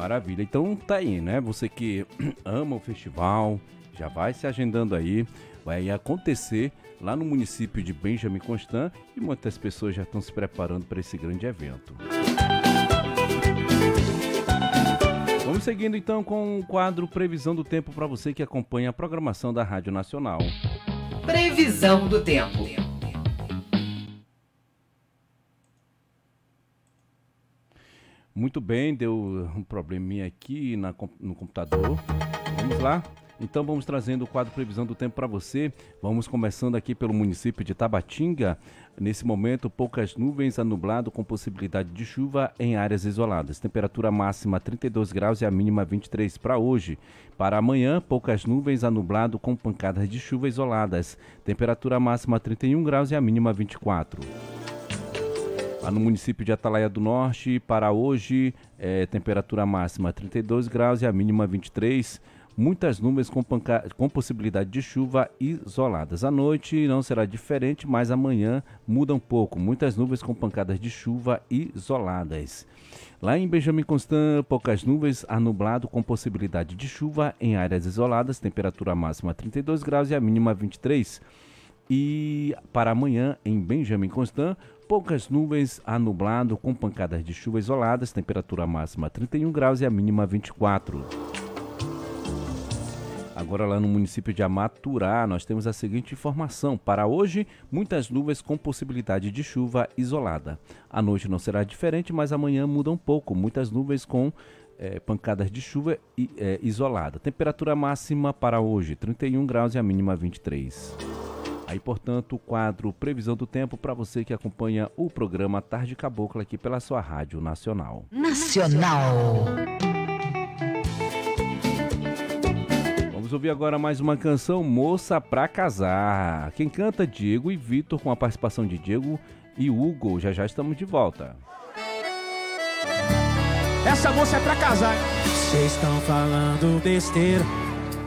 Maravilha. Então tá aí, né? Você que ama o festival, já vai se agendando aí. Vai acontecer lá no município de Benjamin Constant e muitas pessoas já estão se preparando para esse grande evento. Vamos seguindo então com o quadro Previsão do Tempo para você que acompanha a programação da Rádio Nacional. Previsão do tempo. Muito bem, deu um probleminha aqui no computador. Vamos lá? Então vamos trazendo o quadro Previsão do Tempo para você. Vamos começando aqui pelo município de Tabatinga. Nesse momento, poucas nuvens a nublado com possibilidade de chuva em áreas isoladas. Temperatura máxima 32 graus e a mínima 23 para hoje. Para amanhã, poucas nuvens a nublado com pancadas de chuva isoladas. Temperatura máxima 31 graus e a mínima 24. Lá no município de Atalaia do Norte, para hoje, temperatura máxima 32 graus e a mínima 23. Muitas nuvens com possibilidade de chuva isoladas. À noite não será diferente, mas amanhã muda um pouco. Muitas nuvens com pancadas de chuva isoladas. Lá em Benjamin Constant, poucas nuvens a nublado com possibilidade de chuva em áreas isoladas. Temperatura máxima 32 graus e a mínima 23. E para amanhã, em Benjamin Constant, poucas nuvens a nublado com pancadas de chuva isoladas. Temperatura máxima 31 graus e a mínima 24. Agora lá no município de Amaturá, nós temos a seguinte informação. Para hoje, muitas nuvens com possibilidade de chuva isolada. À noite não será diferente, mas amanhã muda um pouco. Muitas nuvens com pancadas de chuva isolada. Temperatura máxima para hoje, 31 graus e a mínima 23. Aí, portanto, o quadro Previsão do Tempo para você que acompanha o programa Tarde Cabocla aqui pela sua Rádio Nacional. Vamos ouvir agora mais uma canção, Moça Pra Casar. Quem canta, Diego e Vitor, com a participação de Diego e Hugo. Já estamos de volta. Essa moça é pra casar. Vocês estão falando besteira.